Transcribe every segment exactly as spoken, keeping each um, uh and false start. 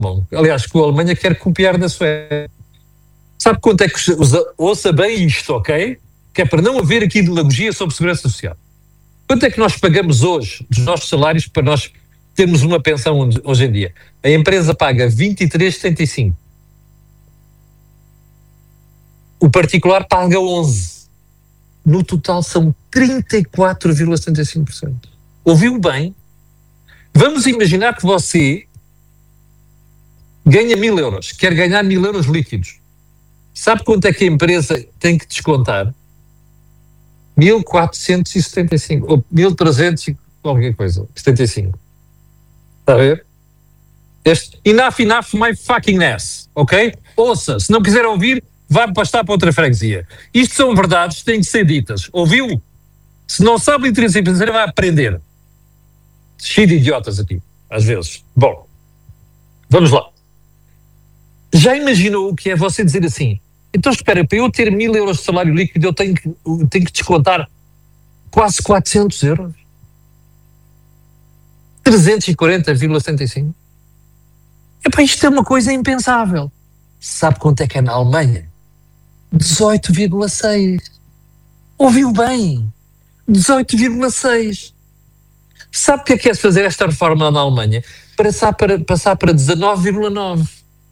Bom, aliás, que a Alemanha quer copiar da Suécia. Sabe quanto é que... Ouça bem isto, ok? Que é para não haver aqui demagogia sobre segurança social. Quanto é que nós pagamos hoje dos nossos salários para nós termos uma pensão hoje em dia? A empresa paga vinte e três vírgula setenta e cinco. O particular paga onze. No total são trinta e quatro vírgula setenta e cinco por cento. Ouviu bem? Vamos imaginar que você ganha mil euros, quer ganhar mil euros líquidos. Sabe quanto é que a empresa tem que descontar? mil quatrocentos e setenta e cinco, ou mil trezentos e qualquer coisa, setenta e cinco. Está a ver? Este, enough, enough, my fucking ass, ok? Ouça, se não quiser ouvir, vai pastar para outra freguesia. Isto são verdades que têm que ser ditas. Ouviu? Se não sabe literacia financeira, vai aprender. Cheio de idiotas aqui, às vezes. Bom, vamos lá. Já imaginou o que é você dizer assim? Então espera, para eu ter mil euros de salário líquido, eu tenho que, eu tenho que descontar quase quatrocentos euros? trezentos e quarenta vírgula setenta e cinco? Epá, isto é uma coisa impensável. Sabe quanto é que é na Alemanha? dezoito vírgula seis. Ouviu bem? dezoito vírgula seis. Sabe o que é que é fazer esta reforma na Alemanha? Passar para, passar para dezanove vírgula nove.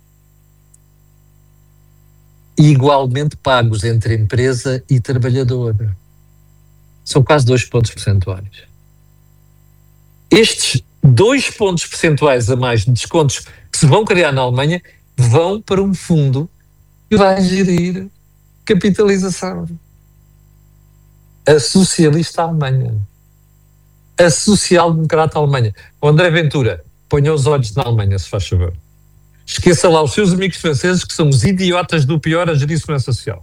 Igualmente pagos entre empresa e trabalhador. São quase dois pontos percentuais. Estes dois pontos percentuais a mais de descontos que se vão criar na Alemanha vão para um fundo que vai gerir capitalização. A socialista Alemanha. A social-democrata Alemanha. O André Ventura, ponha os olhos na Alemanha, se faz favor. Esqueça lá os seus amigos franceses, que são os idiotas do pior a gerir segurança social.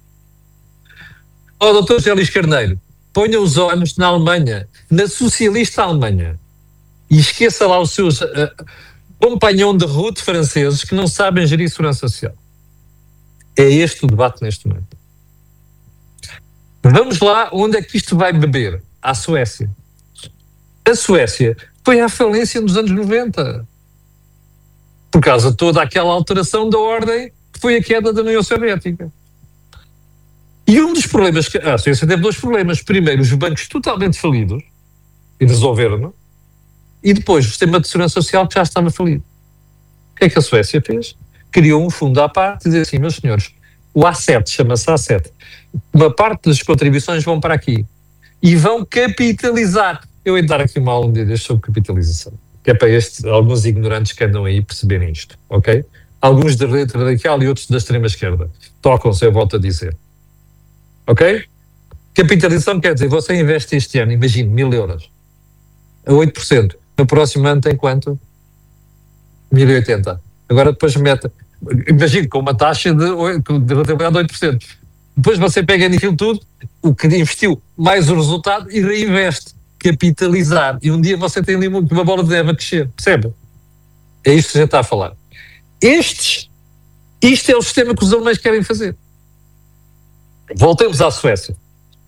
Ó, doutor José Luís Carneiro, ponha os olhos na Alemanha, na socialista Alemanha. E esqueça lá os seus uh, companhão de route franceses que não sabem gerir segurança social. É este o debate neste momento. Vamos lá, onde é que isto vai beber? À Suécia. A Suécia foi à falência nos anos noventa. Por causa de toda aquela alteração da ordem que foi a queda da União Soviética. E um dos problemas que... A Suécia teve dois problemas. Primeiro, os bancos totalmente falidos, e resolveram-no, e depois o sistema de segurança social que já estava falido. O que é que a Suécia fez? Criou um fundo à parte e dizia assim, meus senhores, o A sete, chama-se A sete, uma parte das contribuições vão para aqui e vão capitalizar. Eu ia dar aqui uma aula um dia sobre capitalização, que é para estes, alguns ignorantes que andam aí perceberem isto, ok? Alguns da direita radical e outros da extrema-esquerda. Tocam-se, eu volto a dizer. Ok? Capitalização quer dizer, você investe este ano, imagine, mil euros, a oito por cento. No próximo ano tem quanto? mil e oitenta. Agora depois mete, imagine, com uma taxa de, de rentabilidade de oito por cento. Depois você pega naquilo tudo, o que investiu, mais o resultado e reinveste. Capitalizar. E um dia você tem ali uma bola de neve a crescer. Percebe? É isto que a gente está a falar. Estes, isto é o sistema que os alemães querem fazer. Voltemos à Suécia.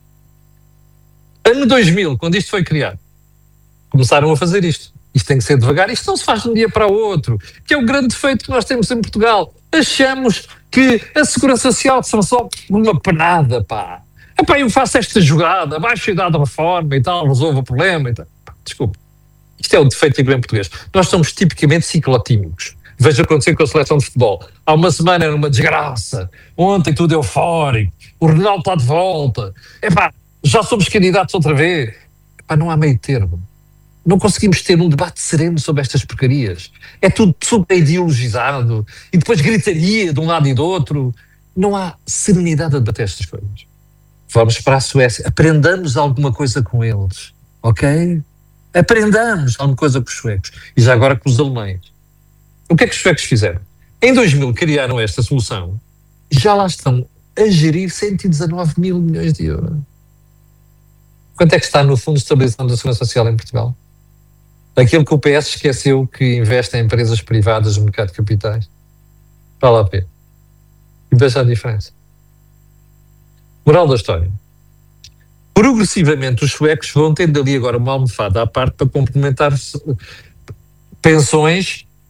Ano dois mil, quando isto foi criado, começaram a fazer isto. Isto tem que ser devagar. Isto não se faz de um dia para o outro. Que é o grande defeito que nós temos em Portugal. Achamos que a segurança social são só uma penada, pá. Epá, eu faço esta jogada, baixo a idade da reforma e tal, resolvo o problema e tal. Desculpe. Isto é o defeito do em português. Nós somos tipicamente ciclotímicos. Veja acontecer com a seleção de futebol. Há uma semana era uma desgraça. Ontem tudo eufórico. O Ronaldo está de volta. Epá, já somos candidatos outra vez. Epá, não há meio termo. Não conseguimos ter um debate sereno sobre estas porcarias. É tudo super ideologizado. E depois gritaria de um lado e do outro. Não há serenidade a debater estas coisas. Vamos para a Suécia, aprendamos alguma coisa com eles, ok? Aprendamos alguma coisa com os suecos. E já agora com os alemães. O que é que os suecos fizeram? Em dois mil criaram esta solução e já lá estão a gerir cento e dezanove mil milhões de euros. Quanto é que está no Fundo de Estabilização da Segurança Social em Portugal? Aquilo que o P S esqueceu que investe em empresas privadas no mercado de capitais. Vale a pena. E veja a diferença. Moral da história. Progressivamente os suecos vão tendo ali agora uma almofada à parte para complementar pensões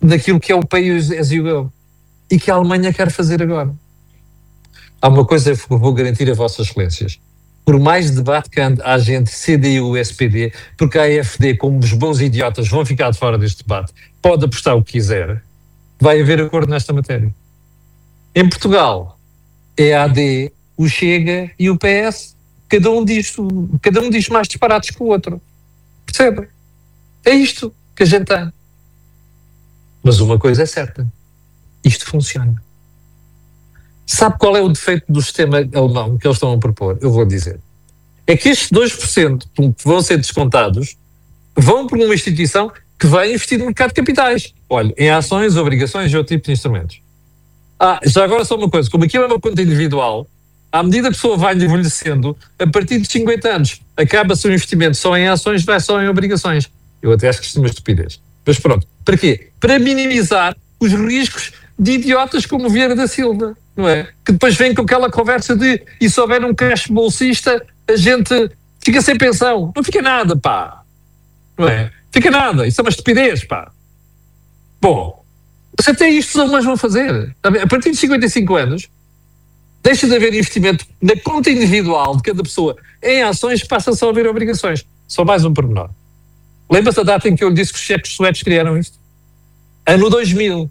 daquilo que é o país as you go e que a Alemanha quer fazer agora. Há uma coisa que eu vou garantir a vossas excelências. Por mais debate que haja entre C D U e S P D, porque a AfD, como os bons idiotas, vão ficar de fora deste debate, pode apostar o que quiser, vai haver acordo nesta matéria. Em Portugal, é a AD, o Chega e o P S, cada um diz, cada um diz mais disparados que o outro. Percebem? É isto que a gente tem. Mas uma coisa é certa. Isto funciona. Sabe qual é o defeito do sistema alemão que eles estão a propor? Eu vou dizer. É que estes dois por cento que vão ser descontados vão para uma instituição que vai investir no mercado de capitais. Olha, em ações, obrigações e outro tipo de instrumentos. Ah, já agora só uma coisa. Como aquilo é uma conta individual, à medida que a pessoa vai envelhecendo, a partir de cinquenta anos, acaba-se o investimento só em ações, vai só em obrigações. Eu até acho que isto é uma estupidez. Mas pronto. Para quê? Para minimizar os riscos de idiotas como Vieira da Silva, não é? Que depois vem com aquela conversa de e se houver um crash bolsista, a gente fica sem pensão. Não fica nada, pá. Não é? Fica nada. Isso é uma estupidez, pá. Bom, mas até isto os alemães vão fazer. A partir de cinquenta e cinco anos, deixa de haver investimento na conta individual de cada pessoa em ações, passa-se a haver obrigações. Só mais um pormenor. Lembra-se da data em que eu lhe disse que os cheques suecos criaram isto? Ano dois mil.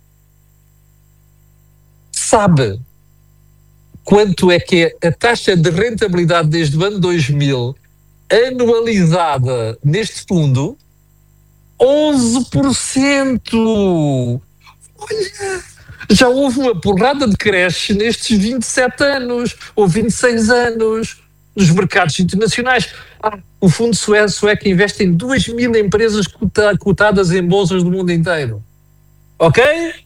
Sabe quanto é que é a taxa de rentabilidade desde o ano dois mil anualizada neste fundo? onze por cento! Olha, já houve uma porrada de creche nestes vinte e sete anos, ou vinte e seis anos, nos mercados internacionais. Ah, o fundo sueco, sueco investe em duas mil empresas cotadas em bolsas do mundo inteiro. Ok?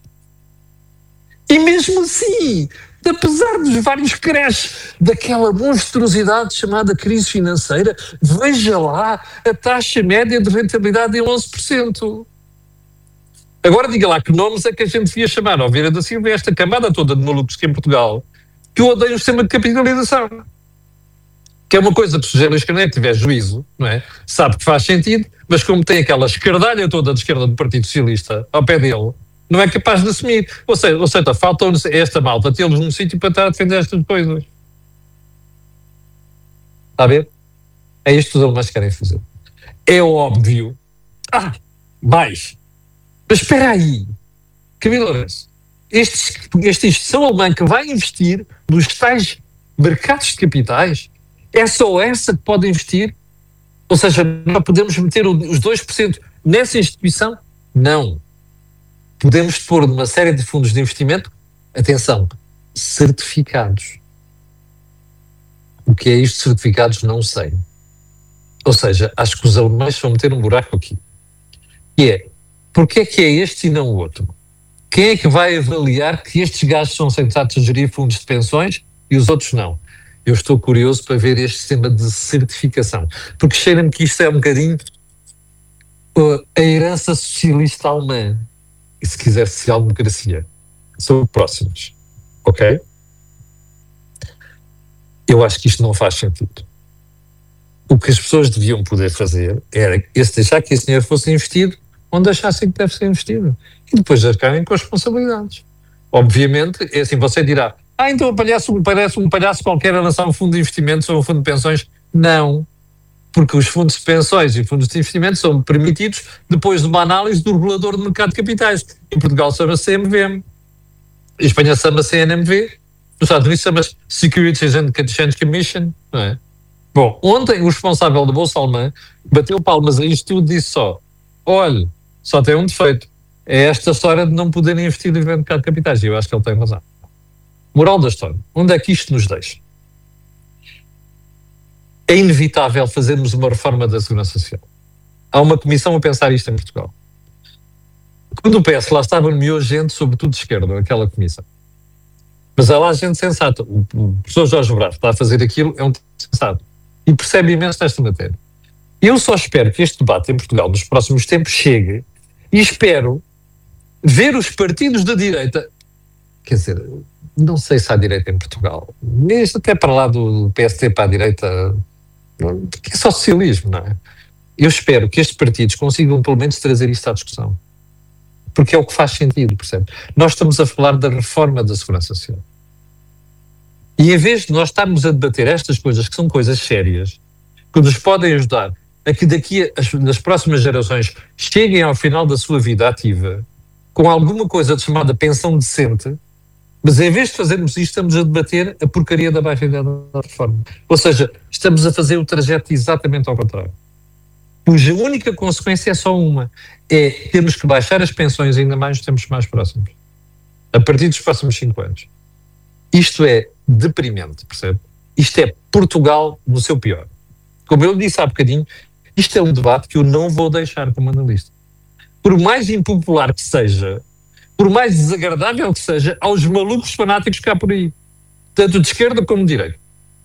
E mesmo assim, apesar dos vários crashes daquela monstruosidade chamada crise financeira, veja lá a taxa média de rentabilidade em onze por cento. Agora diga lá que nomes é que a gente devia chamar ao Vieira da Silva esta camada toda de malucos que em Portugal que odeiam o sistema de capitalização. Que é uma coisa que se o José Luís Carneiro tiver juízo, não é? Sabe que faz sentido, mas como tem aquela escardalha toda de esquerda do Partido Socialista ao pé dele, não é capaz de assumir. Ou seja, ou seja falta esta malta tê-los num sítio para estar a defender estas coisas. Está a ver? É isto que os alemães querem fazer. É óbvio. Ah, mais. Mas espera aí. Camilo Lourenço, este, esta instituição alemã que vai investir nos tais mercados de capitais, é só essa que pode investir? Ou seja, não podemos meter os dois por cento nessa instituição? Não. Podemos pôr numa série de fundos de investimento, atenção, certificados. O que é isto de certificados? Não sei. Ou seja, acho que os alemães vão meter um buraco aqui. Que é, porque é que é este e não o outro? Quem é que vai avaliar que estes gajos são sentados a gerir fundos de pensões e os outros não? Eu estou curioso para ver este sistema de certificação. Porque cheira-me que isto é um bocadinho uh, a herança socialista alemã. E se quiser social-democracia. São próximos. Ok? Eu acho que isto não faz sentido. O que as pessoas deviam poder fazer era esse deixar que esse dinheiro fosse investido onde achassem que deve ser investido. E depois arcarem com as responsabilidades. Obviamente, é assim, você dirá, ah, então parece um, parece um palhaço qualquer a lançar um fundo de investimentos ou um fundo de pensões. Não. Porque os fundos de pensões e fundos de investimento são permitidos depois de uma análise do regulador do mercado de capitais. Em Portugal chama-se C M V M. Em Espanha chama-se C N M V. Nos Estados Unidos chama-se Securities and Exchange Commission. Não é? Bom, ontem o responsável da Bolsa Alemã bateu palmas a isto tudo e disse só, olha, só tem um defeito. É esta história de não poderem investir no mercado de capitais. E eu acho que ele tem razão. Moral da história. Onde é que isto nos deixa? É inevitável fazermos uma reforma da Segurança Social. Há uma comissão a pensar isto em Portugal. Quando o P S lá estava, nomeou gente, sobretudo de esquerda, aquela comissão. Mas há lá gente sensata. O professor Jorge Bravo está a fazer aquilo, é um sensato. E percebe imenso nesta matéria. Eu só espero que este debate em Portugal, nos próximos tempos, chegue e espero ver os partidos da direita, quer dizer, não sei se há direita em Portugal, mesmo até para lá do P S D para a direita, porque é só socialismo, não é? Eu espero que estes partidos consigam pelo menos trazer isto à discussão. porque é o que faz sentido, percebe? Nós estamos a falar da reforma da Segurança Social. E em vez de nós estarmos a debater estas coisas, que são coisas sérias, que nos podem ajudar a que daqui as, nas próximas gerações cheguem ao final da sua vida ativa com alguma coisa chamada pensão decente, mas em vez de fazermos isto, estamos a debater a porcaria da baixa idade da reforma. Ou seja, estamos a fazer o trajeto exatamente ao contrário. Cuja única consequência é só uma, é termos que baixar as pensões ainda mais nos tempos mais próximos. A partir dos próximos cinco anos. Isto é deprimente, percebe? Isto é Portugal no seu pior. Como eu disse há bocadinho, isto é um debate que eu não vou deixar como analista. Por mais impopular que seja, por mais desagradável que seja, aos malucos fanáticos que há por aí. Tanto de esquerda como de direita.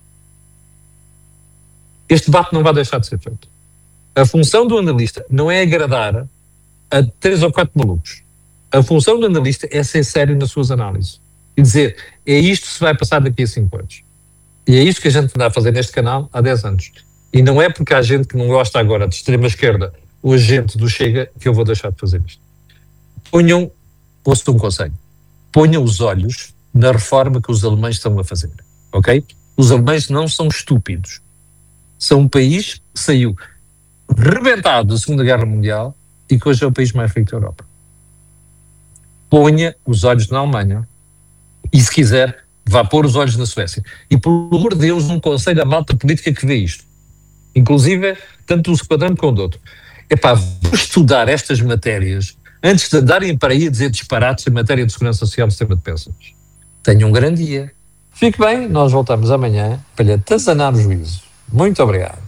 Este debate não vai deixar de ser feito. A função do analista não é agradar a três ou quatro malucos. A função do analista é ser sério nas suas análises. E dizer, é isto que se vai passar daqui a cinco anos. E é isto que a gente anda a fazer neste canal há dez anos. E não é porque há gente que não gosta agora de extrema-esquerda ou a gente do Chega que eu vou deixar de fazer isto. Ponham, ouçam um conselho, ponham os olhos na reforma que os alemães estão a fazer, ok? Os alemães não são estúpidos. São um país que saiu rebentado da Segunda Guerra Mundial e que hoje é o país mais rico da Europa. Ponha os olhos na Alemanha e, se quiser, vá pôr os olhos na Suécia. E, por amor de Deus, um conselho à malta política que vê isto. Inclusive, tanto um quadrante como do outro. Epá, vou estudar estas matérias antes de andarem para aí a dizer disparates em matéria de segurança social do sistema de pensões. Tenham um grande dia. Fique bem, nós voltamos amanhã para lhe atazanar o juízo. Muito obrigado.